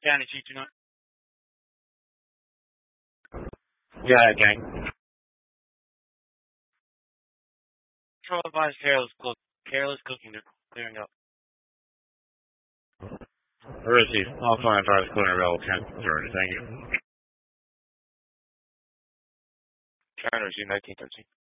County Chief tonight. Yeah, gang. Control advised careless cooking. They're clearing up. Where is he? I'll find if I was clearing available. Thank you. Turner, Z 1913.